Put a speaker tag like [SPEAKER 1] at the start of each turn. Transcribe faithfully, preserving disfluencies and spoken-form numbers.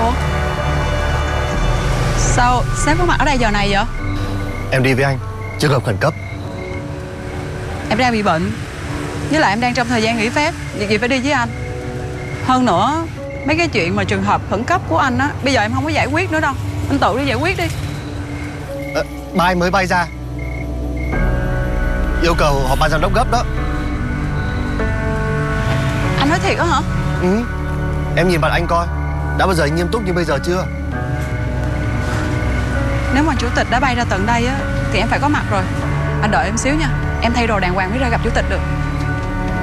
[SPEAKER 1] Ủa, sao sếp có mặt ở đây giờ này vậy?
[SPEAKER 2] Em đi với anh, trường hợp khẩn cấp.
[SPEAKER 1] Em đang bị bệnh, với lại em đang trong thời gian nghỉ phép, việc gì phải đi với anh. Hơn nữa, mấy cái chuyện mà trường hợp khẩn cấp của anh á, bây giờ em không có giải quyết nữa đâu. Anh tự đi giải quyết đi.
[SPEAKER 2] à, Ba anh mới bay ra, yêu cầu họp ban giám đốc gấp đó.
[SPEAKER 1] Anh nói thiệt á hả?
[SPEAKER 2] Ừ. Em nhìn mặt anh coi, đã bao giờ anh nghiêm túc như bây giờ chưa?
[SPEAKER 1] Nếu mà chủ tịch đã bay ra tận đây á, thì em phải có mặt rồi. Anh đợi em xíu nha, em thay đồ đàng hoàng mới ra gặp chủ tịch được.